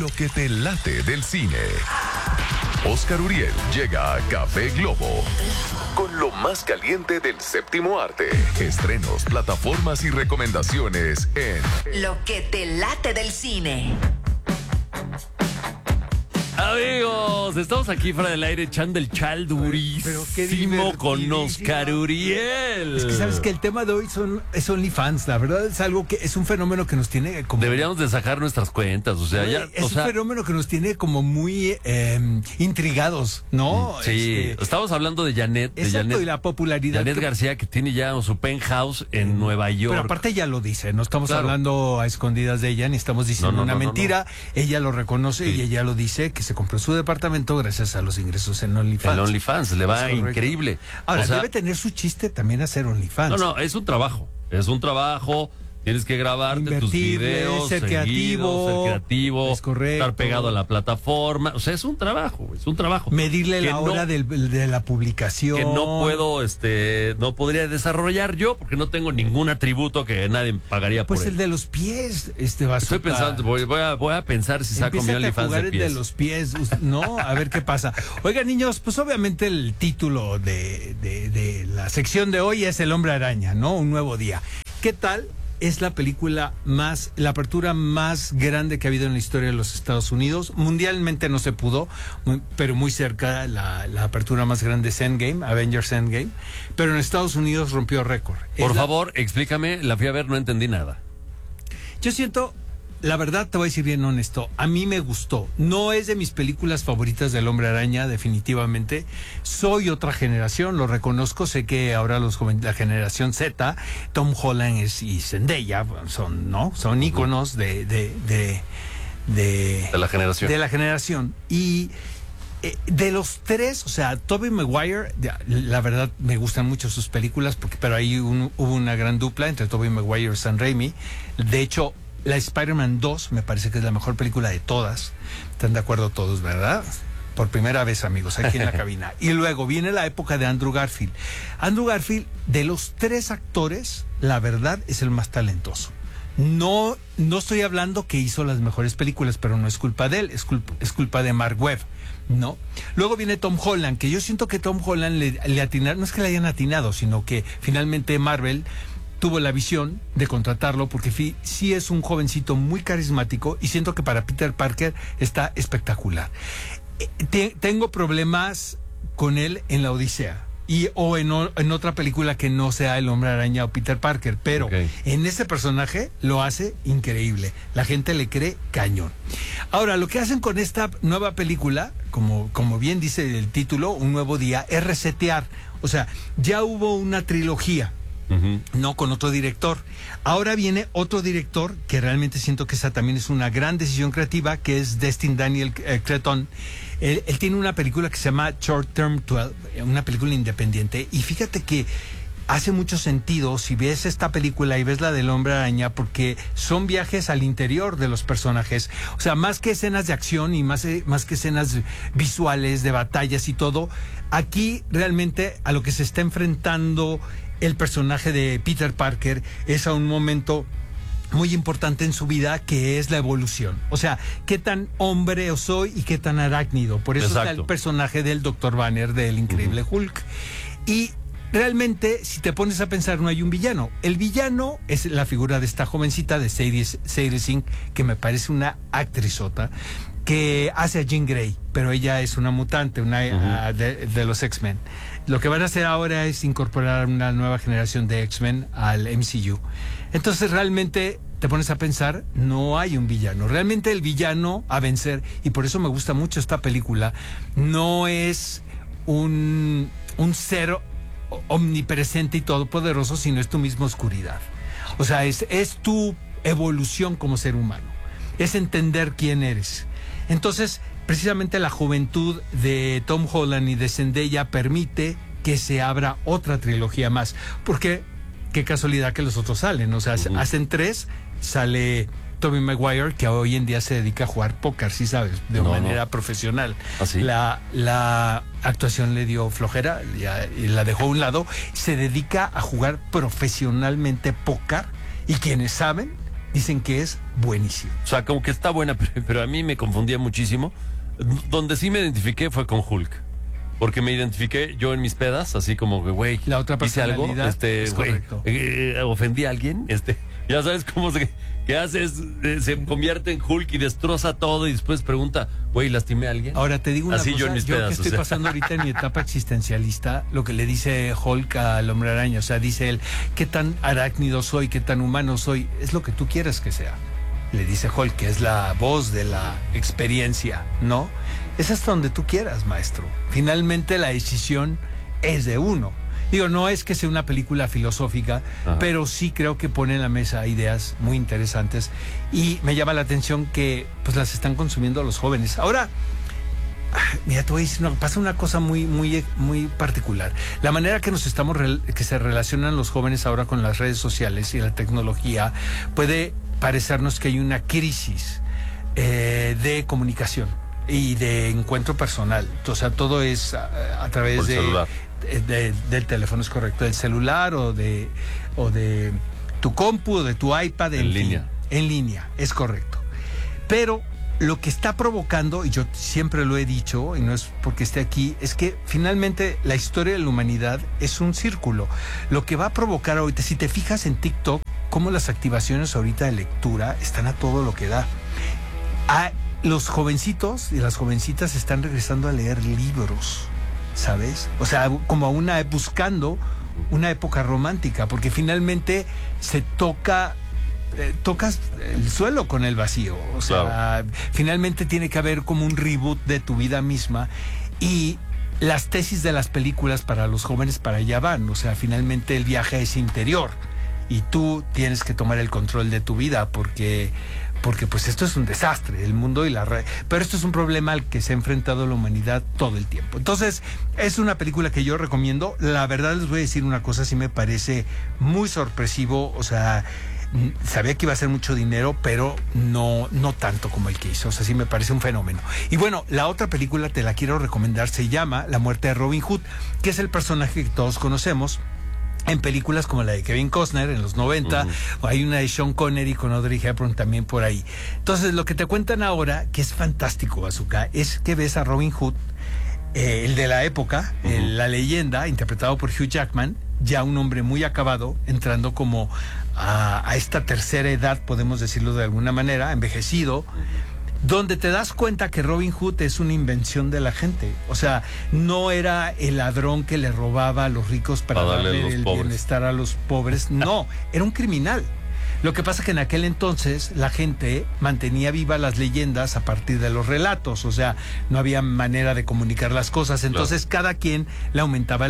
lo que te late del cine. Oscar Uriel llega a Café Globo con lo más caliente del séptimo arte. Estrenos, plataformas y recomendaciones en Lo que te late del cine. Amigos, estamos aquí fuera del aire echando el chal durísimo con Oscar Uriel. Es que sabes que el tema de hoy es OnlyFans, la verdad es algo que es un fenómeno que nos tiene como... Deberíamos de sacar nuestras cuentas, o sea, ya... Es un fenómeno que nos tiene como muy intrigados, ¿no? Sí, estamos hablando de Janet. Exacto, y la popularidad. Janet García, que tiene ya su penthouse en Nueva York. Pero aparte ella lo dice, no estamos hablando a escondidas de ella, ni estamos diciendo una mentira. No. Ella lo reconoce y ella lo dice, que se compró su departamento gracias a los ingresos en OnlyFans. El OnlyFans le va increíble. Ahora, debe tener su chiste también hacer OnlyFans. No, es un trabajo. Es un trabajo. Tienes que grabarte tus videos, ser creativo, es correcto, estar pegado a la plataforma. O sea, es un trabajo. Medirle la hora de la publicación. Que no puedo, no podría desarrollar yo porque no tengo ningún atributo que nadie pagaría por él. Pues el de los pies, Estoy pensando, voy a pensar si saco mi OnlyFans de pies. El de los pies, ¿no? A ver qué pasa. Oigan, niños, pues obviamente el título de la sección de hoy es El Hombre Araña, ¿no? Un nuevo día. ¿Qué tal? Es la la apertura más grande que ha habido en la historia de los Estados Unidos. Mundialmente no se pudo, pero muy cerca la apertura más grande es Endgame, Avengers Endgame. Pero en Estados Unidos rompió récord. Por favor, explícame, la fui a ver, no entendí nada. Yo siento... La verdad, te voy a decir bien honesto, a mí me gustó. No es de mis películas favoritas del Hombre Araña, definitivamente. Soy otra generación, lo reconozco. Sé que ahora la generación Z, Tom Holland y Zendaya son íconos de la generación. De la generación. Y de los tres, o sea, Tobey Maguire, la verdad me gustan mucho sus películas, pero ahí hubo una gran dupla entre Tobey Maguire y Sam Raimi. De hecho, la Spider-Man 2 me parece que es la mejor película de todas. ¿Están de acuerdo todos, verdad? Por primera vez, amigos, aquí en la cabina. Y luego viene la época de Andrew Garfield. Andrew Garfield, de los tres actores, la verdad es el más talentoso. No estoy hablando que hizo las mejores películas, pero no es culpa de él, es culpa de Mark Webb, ¿no? Luego viene Tom Holland, que yo siento que Tom Holland le atinaron, no es que le hayan atinado, sino que finalmente Marvel tuvo la visión de contratarlo porque sí es un jovencito muy carismático y siento que para Peter Parker está espectacular. Tengo problemas con él en La Odisea o en otra película que no sea El Hombre Araña o Peter Parker, pero en ese personaje lo hace increíble. La gente le cree cañón. Ahora, lo que hacen con esta nueva película, como bien dice el título, Un Nuevo Día, es resetear. O sea, ya hubo una trilogía. No, con otro director. Ahora viene otro director que realmente siento que esa también es una gran decisión creativa, que es Destin Daniel Cretton. Él tiene una película que se llama Short Term 12, una película independiente, y fíjate que hace mucho sentido si ves esta película y ves la del Hombre Araña, porque son viajes al interior de los personajes. O sea, más que escenas de acción y más que escenas visuales de batallas y todo, aquí realmente a lo que se está enfrentando el personaje de Peter Parker es a un momento muy importante en su vida, que es la evolución. O sea, qué tan hombre soy y qué tan arácnido. Por eso está el personaje del Dr. Banner, del Increíble Hulk. Y realmente, si te pones a pensar, no hay un villano. El villano es la figura de esta jovencita de Sadie Sink, que me parece una actrizota, que hace a Jean Grey, pero ella es una mutante, de los X-Men. Lo que van a hacer ahora es incorporar una nueva generación de X-Men al MCU. Entonces realmente te pones a pensar, no hay un villano. Realmente el villano a vencer, y por eso me gusta mucho esta película, no es un ser omnipresente y todopoderoso, sino es tu misma oscuridad. O sea, es tu evolución como ser humano. Es entender quién eres. Entonces, precisamente la juventud de Tom Holland y de Zendaya permite que se abra otra trilogía más. Porque qué casualidad que los otros salen. O sea, hacen 3, sale Tobey Maguire, que hoy en día se dedica a jugar póker, sí sabes, de manera profesional. ¿Así? La actuación le dio flojera y la dejó a un lado. Se dedica a jugar profesionalmente póker, y quienes saben dicen que es buenísimo. O sea, como que está buena, pero a mí me confundía muchísimo. Donde sí me identifiqué fue con Hulk. Porque me identifiqué yo en mis pedas, así como que, güey, la otra hice algo, es güey, correcto. ofendí a alguien, ya sabes cómo que haces, se convierte en Hulk y destroza todo y después pregunta, güey, ¿lastimé a alguien? Ahora te digo una así cosa, yo en mis yo pedas, que estoy pasando ahorita en mi etapa existencialista, lo que le dice Hulk al Hombre Araña, o sea, dice él, ¿qué tan arácnido soy, qué tan humano soy? Es lo que tú quieres que sea. Le dice Hulk, que es la voz de la experiencia, ¿no? Es hasta donde tú quieras, maestro. Finalmente la decisión es de uno. Digo, no es que sea una película filosófica, ajá, pero sí creo que pone en la mesa ideas muy interesantes y me llama la atención que pues las están consumiendo los jóvenes. Ahora, mira, te voy a decir, pasa una cosa muy particular. La manera que que se relacionan los jóvenes ahora con las redes sociales y la tecnología puede parecernos que hay una crisis de comunicación y de encuentro personal. O sea, todo es a través del teléfono, es correcto, del celular o de tu compu o de tu iPad en línea. En línea, es correcto. Pero lo que está provocando, y yo siempre lo he dicho, y no es porque esté aquí, es que finalmente la historia de la humanidad es un círculo. Lo que va a provocar ahorita, si te fijas en TikTok, cómo las activaciones ahorita de lectura están a todo lo que da. Los jovencitos y las jovencitas están regresando a leer libros, ¿sabes? O sea, como buscando una época romántica, porque finalmente se tocas el suelo con el vacío. O sea, claro, finalmente tiene que haber como un reboot de tu vida misma y las tesis de las películas para los jóvenes para allá van. O sea, finalmente el viaje es interior y tú tienes que tomar el control de tu vida porque pues esto es un desastre, el mundo y la red. Pero esto es un problema al que se ha enfrentado la humanidad todo el tiempo. Entonces, es una película que yo recomiendo. La verdad les voy a decir una cosa, sí me parece muy sorpresivo. O sea, sabía que iba a ser mucho dinero, pero no tanto como el que hizo. O sea, sí me parece un fenómeno. Y bueno, la otra película te la quiero recomendar, se llama La muerte de Robin Hood, que es el personaje que todos conocemos en películas como la de Kevin Costner en los 90, hay una de Sean Connery con Audrey Hepburn también por ahí. Entonces, lo que te cuentan ahora, que es fantástico, Bazooka, es que ves a Robin Hood, el de la época, la leyenda, interpretado por Hugh Jackman, ya un hombre muy acabado, entrando como a esta tercera edad, podemos decirlo de alguna manera, envejecido, donde te das cuenta que Robin Hood es una invención de la gente. O sea, no era el ladrón que le robaba a los ricos para darle el bienestar a los pobres. No, era un criminal. Lo que pasa que en aquel entonces la gente mantenía vivas las leyendas a partir de los relatos. O sea, no había manera de comunicar las cosas. Entonces cada quien la aumentaba.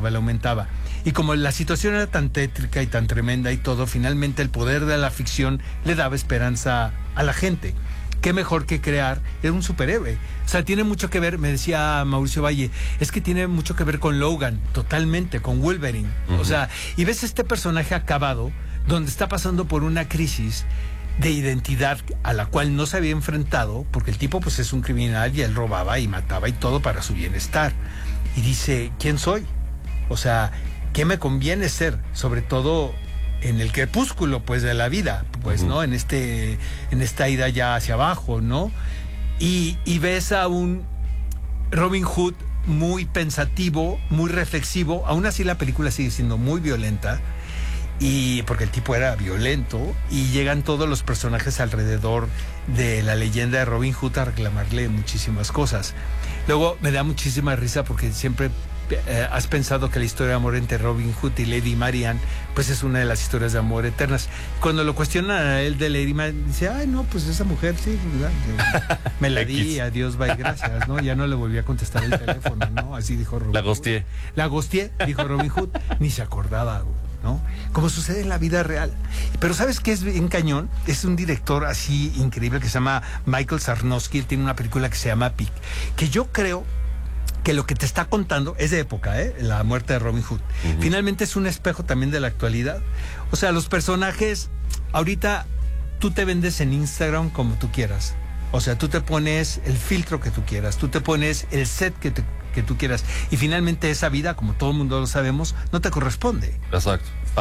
Y como la situación era tan tétrica y tan tremenda y todo, finalmente el poder de la ficción le daba esperanza a la gente. Qué mejor que crear, era un superhéroe. O sea, tiene mucho que ver, me decía Mauricio Valle, es que tiene mucho que ver con Logan, totalmente, con Wolverine. O sea, y ves este personaje acabado, donde está pasando por una crisis de identidad a la cual no se había enfrentado, porque el tipo pues es un criminal y él robaba y mataba y todo para su bienestar. Y dice, ¿quién soy? O sea, ¿qué me conviene ser? Sobre todo en el crepúsculo pues de la vida, pues no, en esta ida ya hacia abajo, ¿no? Y ves a un Robin Hood muy pensativo, muy reflexivo. Aún así la película sigue siendo muy violenta, y porque el tipo era violento, y llegan todos los personajes alrededor de la leyenda de Robin Hood a reclamarle muchísimas cosas. Luego me da muchísima risa porque siempre has pensado que la historia de amor entre Robin Hood y Lady Marian pues es una de las historias de amor eternas. Cuando lo cuestionan a él de Lady Marian, dice, ay no, pues esa mujer sí, me la di, adiós, bye, gracias, ¿no? Ya no le volví a contestar el teléfono, ¿no? Así dijo Robin Hood. La ghosteé, dijo Robin Hood, ni se acordaba, ¿no? Como sucede en la vida real. Pero ¿sabes qué es bien cañón? Es un director así increíble que se llama Michael Sarnowski. Él tiene una película que se llama Pic, que yo creo que lo que te está contando es de época, la muerte de Robin Hood. Finalmente es un espejo también de la actualidad. O sea, los personajes, ahorita tú te vendes en Instagram como tú quieras. O sea, tú te pones el filtro que tú quieras, tú te pones el set que tú quieras. Y finalmente esa vida, como todo el mundo lo sabemos, no te corresponde. Exacto, falso.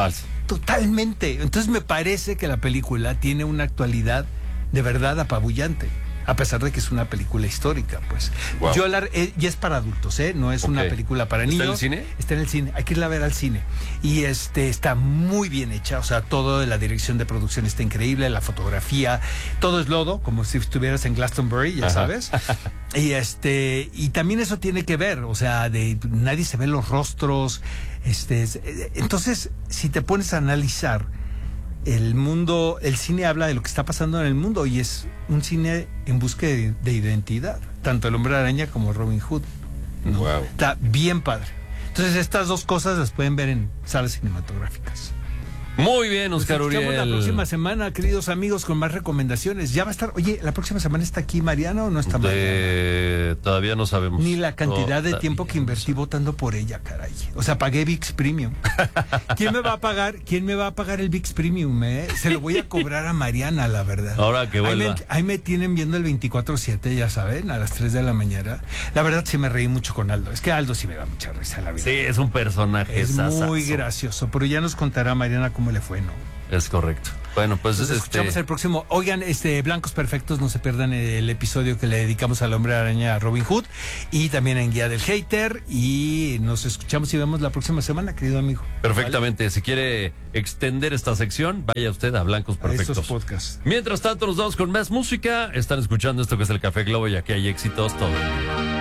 totalmente. Entonces me parece que la película tiene una actualidad de verdad apabullante. A pesar de que es una película histórica, pues. Wow. Y es para adultos, ¿eh? No es una película para niños. ¿Está en el cine? Está en el cine. Hay que irla a ver al cine. Y está muy bien hecha. O sea, todo de la dirección de producción está increíble, la fotografía, todo es lodo, como si estuvieras en Glastonbury, ya sabes. Y también eso tiene que ver, o sea, nadie se ve los rostros. Entonces, si te pones a analizar el mundo, el cine habla de lo que está pasando en el mundo y es un cine en búsqueda de identidad, tanto el Hombre Araña como Robin Hood, ¿no? Wow. Está bien padre. Entonces estas dos cosas las pueden ver en salas cinematográficas. Muy bien, Oscar Nos escuchamos Uriel. la próxima semana, queridos amigos, con más recomendaciones. Ya va a estar, oye, ¿la próxima semana está aquí Mariana o no está Mariana? Todavía no sabemos. Ni la cantidad de tiempo que invertí votando por ella, caray. O sea, pagué VIX Premium. ¿Quién me va a pagar el VIX Premium? Se lo voy a cobrar a Mariana, la verdad. Ahora que vuelva. Ahí me tienen viendo el 24/7, ya saben, a las 3 de la mañana. La verdad sí me reí mucho con Aldo. Es que Aldo sí me da mucha risa, la verdad. Sí, es un personaje. Es muy gracioso, pero ya nos contará Mariana cómo le fue, ¿no? Es correcto. Bueno, pues Nos escuchamos el próximo. Oigan, Blancos Perfectos, no se pierdan el episodio que le dedicamos al Hombre Araña a Robin Hood y también en Guía del Hater. Y nos escuchamos y vemos la próxima semana, querido amigo. Perfectamente. ¿Vale? Si quiere extender esta sección, vaya usted a Blancos Perfectos. Estos podcasts. Mientras tanto, nos vamos con más música. Están escuchando esto que es el Café Globo y aquí hay éxitos todo.